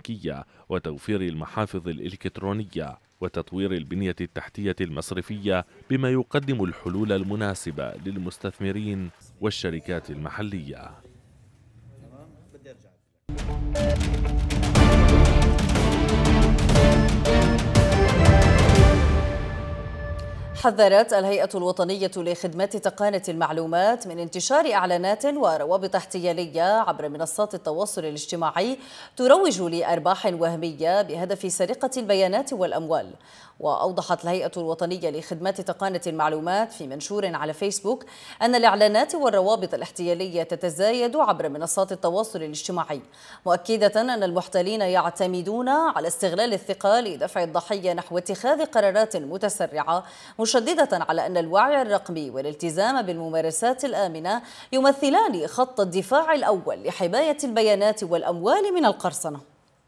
الذكية وتوفير المحافظ الإلكترونية وتطوير البنية التحتية المصرفية بما يقدم الحلول المناسبة للمستثمرين والشركات المحلية. حذرت الهيئة الوطنية لخدمات تقنية المعلومات من انتشار إعلانات وروابط احتيالية عبر منصات التواصل الاجتماعي تروج لأرباح وهمية بهدف سرقة البيانات والأموال. وأوضحت الهيئة الوطنية لخدمات تقنية المعلومات في منشور على فيسبوك أن الإعلانات والروابط الاحتيالية تتزايد عبر منصات التواصل الاجتماعي، مؤكدة أن المحتالين يعتمدون على استغلال الثقة لدفع الضحية نحو اتخاذ قرارات متسرعة، مشددة على أن الوعي الرقمي والالتزام بالممارسات الآمنة يمثلان خط الدفاع الأول لحماية البيانات والأموال من القرصنة.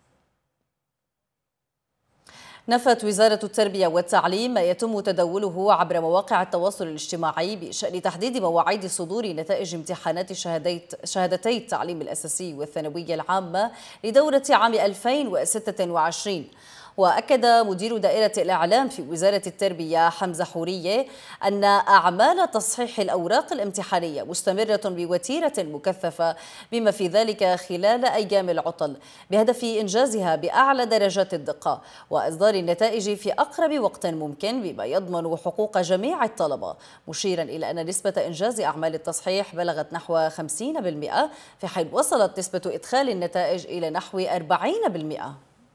نفت وزارة التربية والتعليم ما يتم تداوله عبر مواقع التواصل الاجتماعي بشأن تحديد مواعيد صدور نتائج امتحانات شهادتي التعليم الأساسي والثانوية العامة لدورة عام 2026. وأكد مدير دائرة الإعلام في وزارة التربية حمزة حورية أن أعمال تصحيح الأوراق الامتحانية مستمرة بوتيرة مكثفة بما في ذلك خلال أيام العطل بهدف إنجازها بأعلى درجات الدقة وإصدار النتائج في أقرب وقت ممكن بما يضمن حقوق جميع الطلبة، مشيرا إلى أن نسبة إنجاز أعمال التصحيح بلغت نحو 50%، في حين وصلت نسبة إدخال النتائج إلى نحو 40%.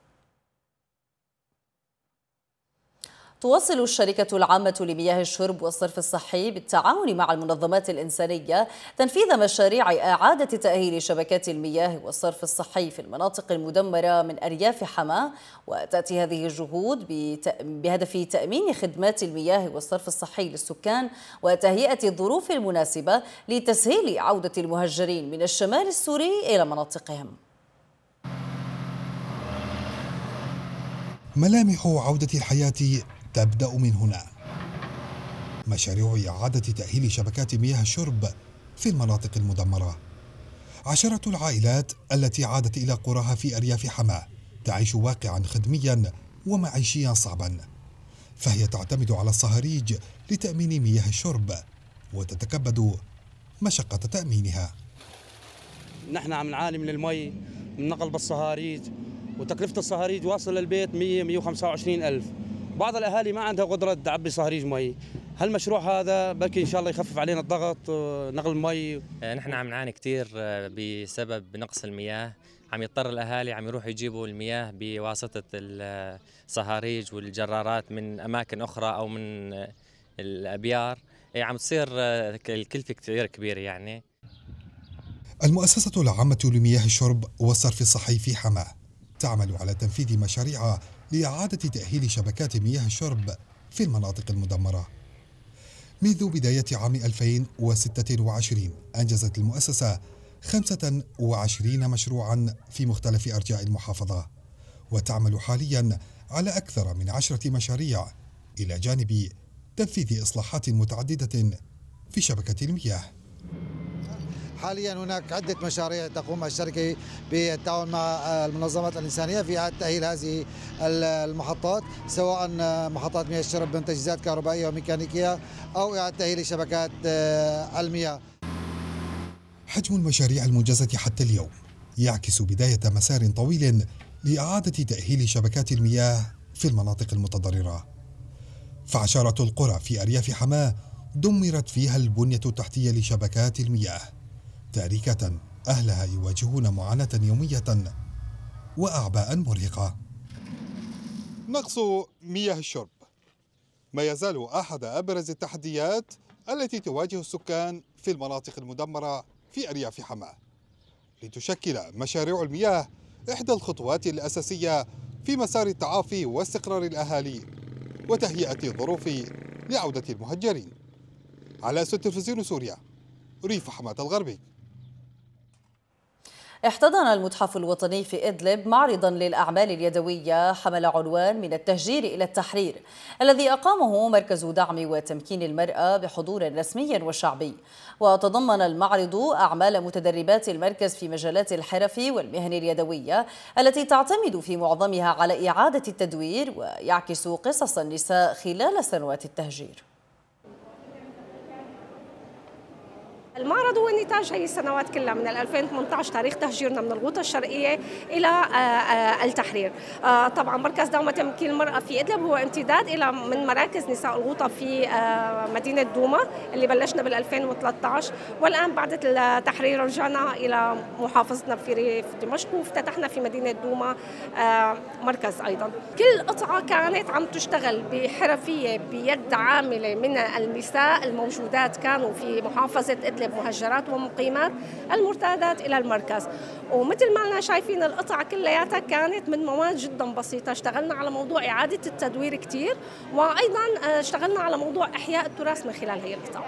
تواصل الشركة العامة لمياه الشرب والصرف الصحي بالتعاون مع المنظمات الإنسانية تنفيذ مشاريع إعادة تأهيل شبكات المياه والصرف الصحي في المناطق المدمرة من أرياف حماة، وتأتي هذه الجهود بهدف تأمين خدمات المياه والصرف الصحي للسكان وتهيئة الظروف المناسبة لتسهيل عودة المهجرين من الشمال السوري إلى مناطقهم. ملامح عودة الحياة تبدأ من هنا. مشاريع إعادة تأهيل شبكات مياه الشرب في المناطق المدمرة. عشرة العائلات التي عادت إلى قراها في أرياف حماة تعيش واقعا خدميا ومعيشيا صعبا، فهي تعتمد على الصهاريج لتأمين مياه الشرب وتتكبد مشقة تأمينها. نحن عم نعاني من المي من نقل بالصهاريج، وتكلفة الصهاريج واصل للبيت 125 ألف. بعض الأهالي ما عندها قدرة تعبي صهاريج مي. هالمشروع هذا بلكي إن شاء الله يخفف علينا الضغط نقل المي. نحن عم نعاني كثير بسبب نقص المياه، عم يضطر الأهالي عم يروحوا يجيبوا المياه بواسطة الصهاريج والجرارات من أماكن أخرى أو من الأبيار، عم تصير الكلفة كثير كبيرة يعني. المؤسسة العامة لمياه الشرب والصرف الصحي في حماة تعمل على تنفيذ مشاريع لإعادة تأهيل شبكات مياه الشرب في المناطق المدمرة. منذ بداية عام 2026 أنجزت المؤسسة 25 مشروعا في مختلف أرجاء المحافظة، وتعمل حاليا على أكثر من 10 مشاريع إلى جانب تنفيذ إصلاحات متعددة في شبكة المياه. حاليا هناك عدة مشاريع تقوم الشركة بالتعاون مع المنظمات الإنسانية في إعادة تأهيل هذه المحطات، سواء محطات مياه الشرب من تجهيزات كهربائية وميكانيكية أو إعادة تأهيل شبكات المياه. حجم المشاريع المنجزة حتى اليوم يعكس بداية مسار طويل لإعادة تأهيل شبكات المياه في المناطق المتضررة. فعشرة القرى في أرياف حماة دمرت فيها البنية التحتية لشبكات المياه، تاركة أهلها يواجهون معاناة يومية وأعباء مرهقة. نقص مياه الشرب ما يزال أحد أبرز التحديات التي تواجه السكان في المناطق المدمرة في أرياف حماة، لتشكل مشاريع المياه إحدى الخطوات الأساسية في مسار التعافي واستقرار الأهالي وتهيئة الظروف لعودة المهجرين. على تلفزيون سوريا، ريف حماة الغربي. احتضن المتحف الوطني في إدلب معرضا للأعمال اليدوية حمل عنوان من التهجير إلى التحرير، الذي أقامه مركز دعم وتمكين المرأة بحضور رسمي وشعبي. وتضمن المعرض أعمال متدربات المركز في مجالات الحرف والمهن اليدوية التي تعتمد في معظمها على إعادة التدوير ويعكس قصص النساء خلال سنوات التهجير. المعرض هو نتاج هي السنوات كلها من 2018 تاريخ تهجيرنا من الغوطة الشرقية إلى التحرير. طبعا مركز دعم وتمكين المرأة في إدلب هو امتداد إلى من مراكز نساء الغوطة في مدينة دوما اللي بلشنا بال 2013، والآن بعد التحرير رجعنا إلى محافظتنا في ريف دمشق وافتتحنا في مدينة دوما مركز أيضا. كل قطعة كانت عم تشتغل بحرفية بيد عاملة من النساء الموجودات كانوا في محافظة إدلب، مهجرات ومقيمات المرتادات إلى المركز. ومثل ما لنا شايفين القطعة كلياتها كانت من مواد جدا بسيطة. اشتغلنا على موضوع إعادة التدوير كتير، وأيضا اشتغلنا على موضوع إحياء التراث من خلال هي القطعة.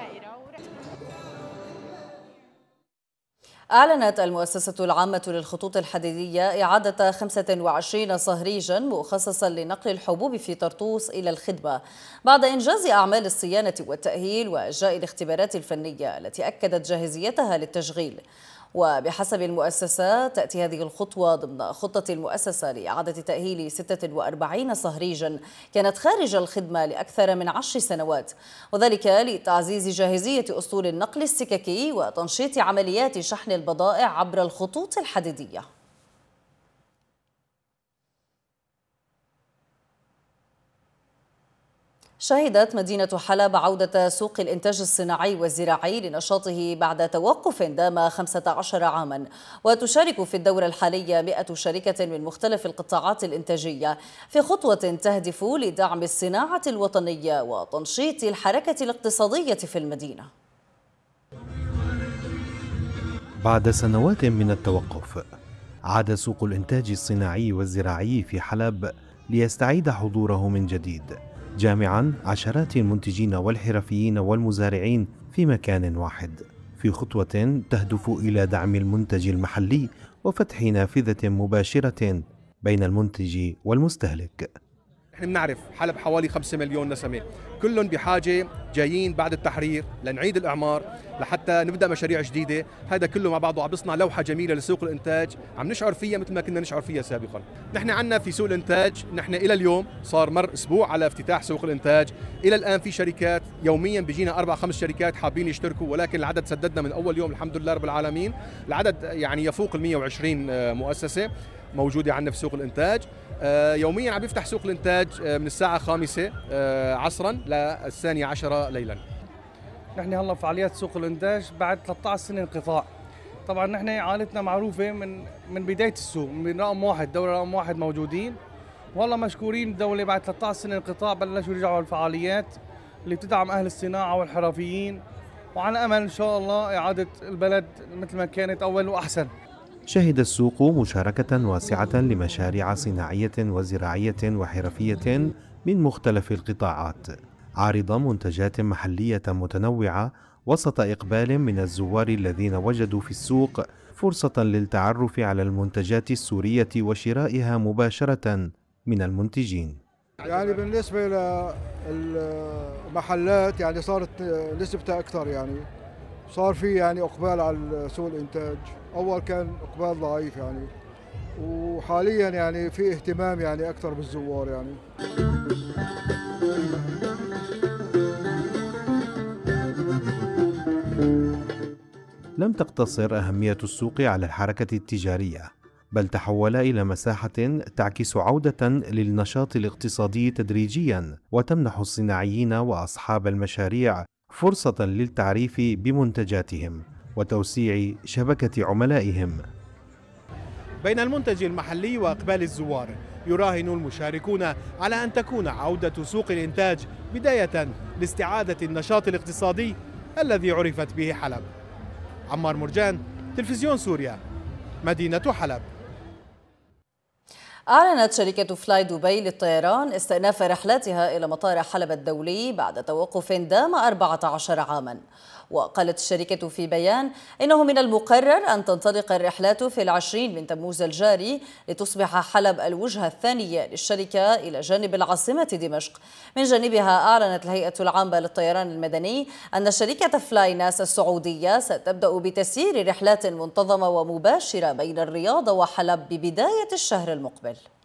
أعلنت المؤسسة العامة للخطوط الحديدية إعادة 25 صهريجا مخصصا لنقل الحبوب في طرطوس إلى الخدمة بعد إنجاز أعمال الصيانة والتأهيل وإجراء الاختبارات الفنية التي أكدت جاهزيتها للتشغيل. وبحسب المؤسسة تأتي هذه الخطوة ضمن خطة المؤسسة لإعادة تأهيل 46 صهريجا كانت خارج الخدمة لأكثر من 10 سنوات، وذلك لتعزيز جاهزية أسطول النقل السككي وتنشيط عمليات شحن البضائع عبر الخطوط الحديدية. شهدت مدينة حلب عودة سوق الإنتاج الصناعي والزراعي لنشاطه بعد توقف دام 15 عاما، وتشارك في الدورة الحالية 100 شركة من مختلف القطاعات الإنتاجية في خطوة تهدف لدعم الصناعة الوطنية وتنشيط الحركة الاقتصادية في المدينة. بعد سنوات من التوقف عاد سوق الإنتاج الصناعي والزراعي في حلب ليستعيد حضوره من جديد، جامعاً عشرات المنتجين والحرفيين والمزارعين في مكان واحد، في خطوة تهدف إلى دعم المنتج المحلي وفتح نافذة مباشرة بين المنتج والمستهلك. نحن بنعرف حلب حوالي 5 مليون نسمة، كلهم بحاجة جايين بعد التحرير لنعيد الإعمار لحتى نبدأ مشاريع جديدة. هذا كله مع بعضه عم بيصنع لوحة جميلة لسوق الإنتاج عم نشعر فيها مثل ما كنا نشعر فيها سابقا. نحن عندنا في سوق الإنتاج، نحن إلى اليوم صار مر أسبوع على افتتاح سوق الإنتاج، إلى الآن في شركات يوميا بيجينا 4-5 شركات حابين يشتركوا، ولكن العدد سددنا من أول يوم الحمد لله رب العالمين. العدد يعني يفوق 120 مؤسسة موجودة عندنا في سوق الإنتاج. يوميا عم يفتح سوق الإنتاج من الساعة 5 عصرا للثانية 10 ليلا. نحن هلا فعاليات سوق الإنتاج بعد 13 سنة انقطاع. طبعا نحن عائلتنا معروفة من بداية السوق، من رقم واحد، دولة رقم واحد موجودين، والله مشكورين الدولة بعد 13 سنة انقطاع بلشوا يرجعوا الفعاليات اللي بتدعم أهل الصناعة والحرفيين، وعلى أمل إن شاء الله إعادة البلد مثل ما كانت أول وأحسن. شهد السوق مشاركة واسعة لمشاريع صناعية وزراعية وحرفية من مختلف القطاعات، عارضة منتجات محلية متنوعة وسط إقبال من الزوار الذين وجدوا في السوق فرصة للتعرف على المنتجات السورية وشرائها مباشرة من المنتجين. يعني بالنسبة للمحلات يعني صارت نسبتها أكثر، يعني صار في يعني إقبال على سوق الإنتاج. أول كان إقبال ضعيف يعني، وحاليا يعني في اهتمام يعني أكثر بالزوار يعني. لم تقتصر أهمية السوق على الحركة التجارية، بل تحول إلى مساحة تعكس عودة للنشاط الاقتصادي تدريجيا، وتمنح الصناعيين وأصحاب المشاريع فرصة للتعريف بمنتجاتهم وتوسيع شبكة عملائهم. بين المنتج المحلي وإقبال الزوار، يراهن المشاركون على أن تكون عودة سوق الإنتاج بداية لاستعادة النشاط الاقتصادي الذي عرفت به حلب. عمار مرجان، تلفزيون سوريا، مدينة حلب. أعلنت شركة فلاي دبي للطيران استئناف رحلاتها إلى مطار حلب الدولي بعد توقف دام 14 عاما. وقالت الشركة في بيان إنه من المقرر أن تنطلق الرحلات في 20 من تموز الجاري لتصبح حلب الوجهة الثانية للشركة إلى جانب العاصمة دمشق. من جانبها أعلنت الهيئة العامة للطيران المدني أن شركة فلاي ناس السعودية ستبدأ بتسيير رحلات منتظمة ومباشرة بين الرياض وحلب ببداية الشهر المقبل.